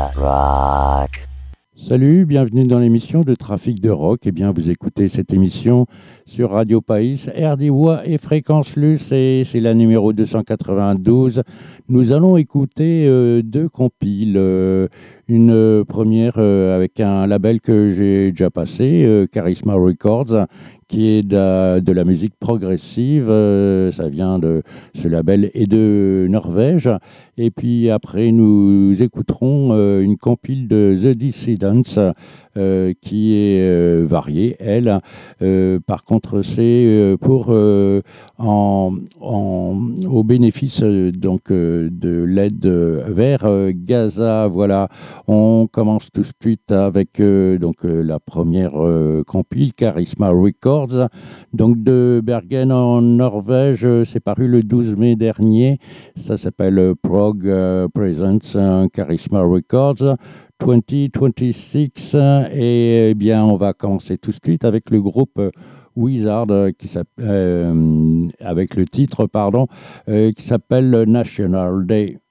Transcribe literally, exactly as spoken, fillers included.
Rock. Salut, bienvenue dans l'émission de Trafic de Rock. Eh bien, vous écoutez cette émission sur Radio Païs, R D W A et Fréquence Luce, et c'est la numéro deux cent quatre-vingt-douze. Nous allons écouter euh, deux compiles. Euh, une euh, première euh, avec un label que j'ai déjà passé, euh, Charisma Records, qui est de la, de la musique progressive. Euh, ça vient de ce label et de Norvège. Et puis après, nous écouterons euh, une compile de The Dissidents euh, qui est euh, variée, elle. Euh, par contre, c'est euh, pour euh, en, en, au bénéfice euh, donc euh, de l'aide vers euh, Gaza. Voilà, on commence tout de suite avec euh, donc euh, la première euh, compile, Charisma Records, donc de Bergen en Norvège. C'est paru le douze mai dernier. Ça s'appelle Prog euh, Presents euh, Charisma Records vingt vingt-six. Et eh bien, on va commencer tout de suite avec le groupe euh, Wizard euh, qui s'appelle, euh, avec le titre pardon, euh, qui s'appelle National Day.